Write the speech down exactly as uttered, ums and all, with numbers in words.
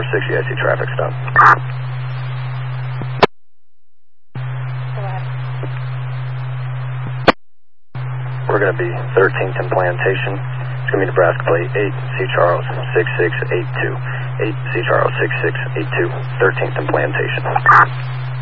six, you guys see traffic stop. We're going to be thirteenth and Plantation. It's going to be Nebraska plate eight, C. Charles, six six eight two. eight, C. Charles, six six eight two, thirteenth and Plantation.